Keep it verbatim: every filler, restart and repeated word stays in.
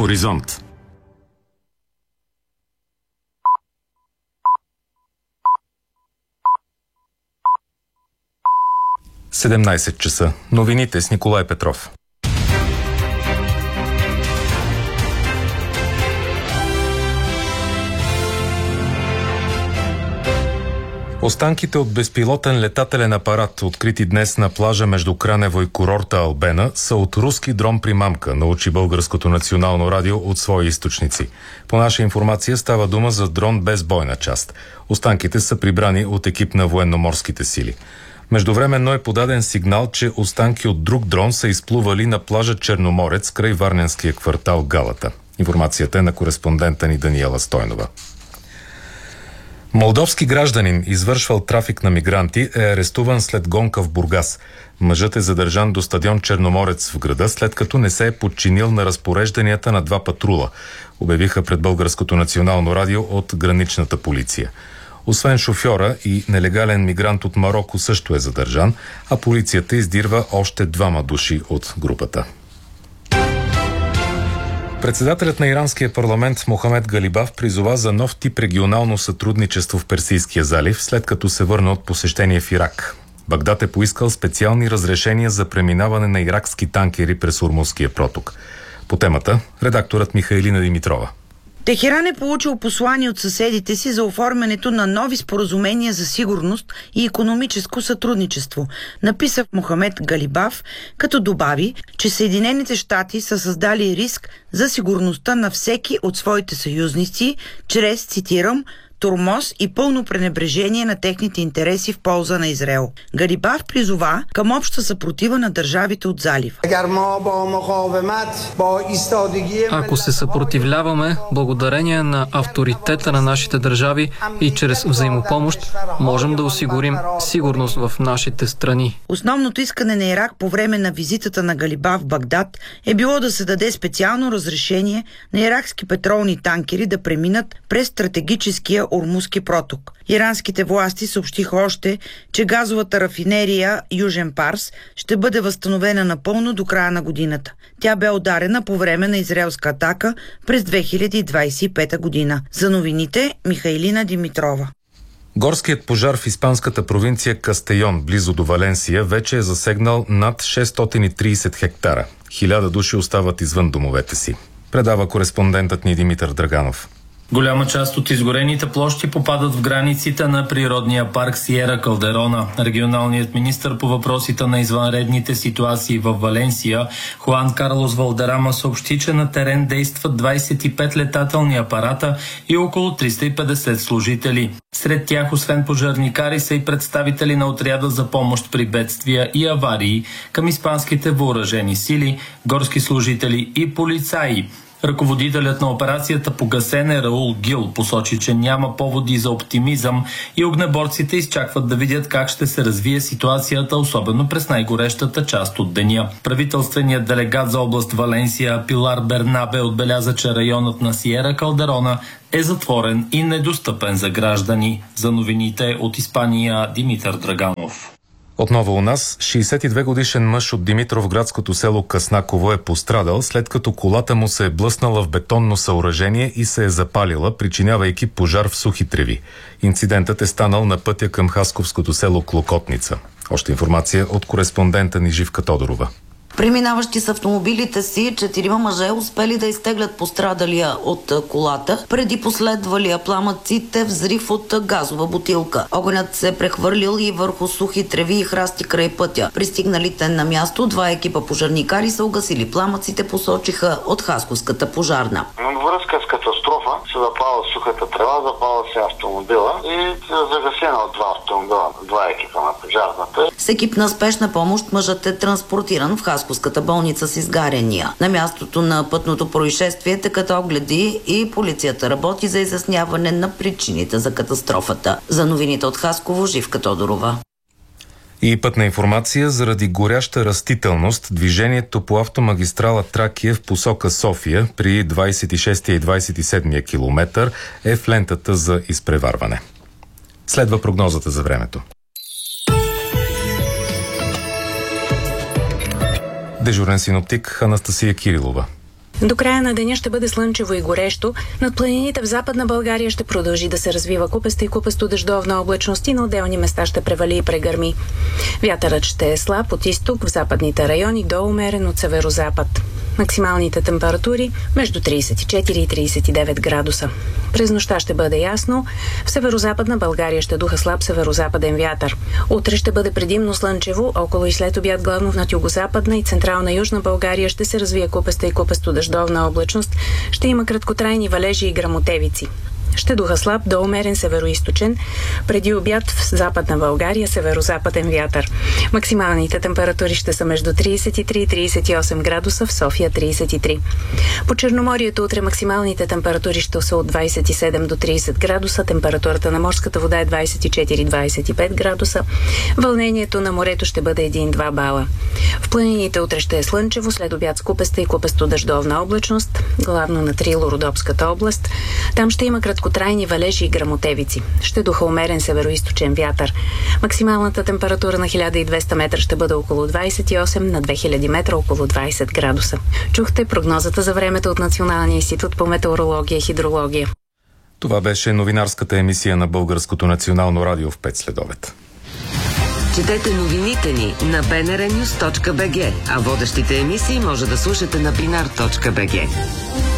Хоризонт. седемнайсет часа. Новините с Николай Петров. Останките от безпилотен летателен апарат, открити днес на плажа между Кранево и курорта Албена, са от руски дрон-примамка, научи Българското национално радио от свои източници. По наша информация става дума за дрон без бойна част. Останките са прибрани от екип на военноморските сили. Междувременно е подаден сигнал, че останки от друг дрон са изплували на плажа Черноморец край варненския квартал Галата. Информацията е на кореспондента ни Даниела Стойнова. Молдовски гражданин, извършвал трафик на мигранти, е арестуван след гонка в Бургас. Мъжът е задържан до стадион Черноморец в града, след като не се е подчинил на разпорежданията на два патрула, обявиха пред Българското национално радио от граничната полиция. Освен шофьора и нелегален мигрант от Мароко също е задържан, а полицията издирва още двама души от групата. Председателят на иранския парламент Мохамед Галибаф призова за нов тип регионално сътрудничество в Персийския залив, след като се върна от посещение в Ирак. Багдад е поискал специални разрешения за преминаване на иракски танкери през Ормузския проток. По темата редакторът Михайлина Димитрова. Техеран е получил послание от съседите си за оформянето на нови споразумения за сигурност и икономическо сътрудничество, написа Мохамед Галибаф, като добави, че Съединените щати са създали риск за сигурността на всеки от своите съюзници, чрез, цитирам, тормоз и пълно пренебрежение на техните интереси в полза на Израел. Галибаф призова към обща съпротива на държавите от залива. Ако се съпротивляваме благодарение на авторитета на нашите държави и чрез взаимопомощ, можем да осигурим сигурност в нашите страни. Основното искане на Ирак по време на визитата на Галибаф в Багдад е било да се даде специално разрешение на иракски петролни танкери да преминат през стратегическия Ормузски проток. Иранските власти съобщиха още, че газовата рафинерия Южен Парс ще бъде възстановена напълно до края на годината. Тя бе ударена по време на израелска атака през две хиляди двайсет и пета година. За новините Михайлина Димитрова. Горският пожар в испанската провинция Кастейон, близо до Валенсия, вече е засегнал над шестстотин и трийсет хектара. Хиляда души остават извън домовете си. Предава кореспондентът ни Димитър Драганов. Голяма част от изгорените площи попадат в границите на природния парк Сиера Калдерона. Регионалният министър по въпросите на извънредните ситуации в Валенсия, Хуан Карлос Валдерама, съобщи, че на терен действат двайсет и пет летателни апарата и около триста и петдесет служители. Сред тях, освен пожарникари, са и представители на отряда за помощ при бедствия и аварии към испанските въоръжени сили, горски служители и полицаи. Ръководителят на операцията по гасене Раул Гил посочи, че няма поводи за оптимизъм и огнеборците изчакват да видят как ще се развие ситуацията, особено през най-горещата част от деня. Правителственият делегат за област Валенсия Пилар Бернабе отбеляза, че районът на Сиера Калдерона е затворен и недостъпен за граждани. За новините от Испания Димитър Драганов. Отново у нас, шейсет и две годишен мъж от Димитровградското село Къснаково е пострадал, след като колата му се е блъснала в бетонно съоръжение и се е запалила, причинявайки пожар в сухи треви. Инцидентът е станал на пътя към хасковското село Клокотница. Още информация от кореспондента ни Живка Тодорова. Преминаващи с автомобилите си, четирима мъже успели да изтеглят пострадалия от колата, преди последвалия пламъците взрив от газова бутилка. Огънят се е прехвърлил и върху сухи треви и храсти край пътя. Пристигналите на място два екипа пожарникари са угасили пламъците, посочиха от Хасковската пожарна. Във връзка с катастрофа се запала сухата трева, запала се автомобила и загасена от два автомобила, два екипа на пожарната. С екип на спешна помощ мъжът е транспортиран в Хасковската болница с изгаряния. На мястото на пътното происшествие текат огледи и полицията работи за изясняване на причините за катастрофата. За новините от Хасково, Живка Тодорова. И пътна информация: заради горяща растителност, движението по автомагистрала Тракия в посока София при двайсет и шестия и двайсет и седмия километър е в лентата за изпреварване. Следва прогнозата за времето. Дежурен синоптик Анастасия Кирилова. До края на деня ще бъде слънчево и горещо. Над планините в Западна България ще продължи да се развива купеста и купесто дъждовна облачност и на отделни места ще превали и прегърми. Вятърът ще е слаб от изток в западните райони до умерен от северозапад. Максималните температури между трийсет и четири и трийсет и девет градуса. През нощта ще бъде ясно. В северозападна България ще духа слаб северозападен вятър. Утре ще бъде предимно слънчево, около и след обяд главно над югозападна и централна южна България ще се развие купеста и купесто дъждовна облачност. Ще има краткотрайни валежи и гръмотевици. Ще духа слаб до умерен североизточен, преди обяд в Западна България северозападен вятър. Максималните температури ще са между трийсет и три и трийсет и осем градуса, в София трийсет и три. По Черноморието утре максималните температури ще са от двийсет и седем до трийсет градуса, температурата на морската вода е двийсет и четири до двийсет и пет градуса, вълнението на морето ще бъде един-два бала. В планините утре ще е слънчево, след обяд с купеста и купесто дъждовна облачност, главно на Трило-Родопската област. Там ще има краткотрайни валежи и гръмотевици. Ще духа умерен североизточен вятър. Максималната температура на хиляда и двеста метра ще бъде около двийсет и осем, на две хиляди метра около двийсет градуса. Чухте прогнозата за времето от Националния институт по метеорология и хидрология. Това беше новинарската емисия на Българското национално радио в пет следобед. Четете новините ни на би ен ар нюз точка би джи, а водещите емисии може да слушате на бинар точка би джи.